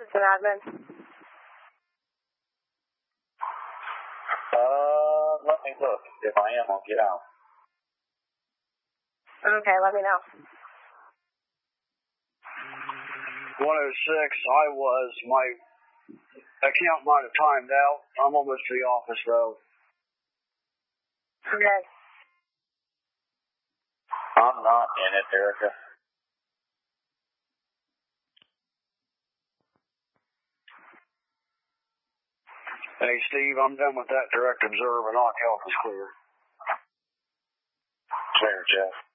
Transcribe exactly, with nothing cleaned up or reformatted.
It's an admin. Uh, let me look. If I am, I'll get out. Okay, let me know. one oh six, I was. My account might have timed out. I'm almost to the office, though. Okay. I'm not in it, Erica. Hey, Steve, I'm done with that direct observe, and our health is clear. Clear, Jeff.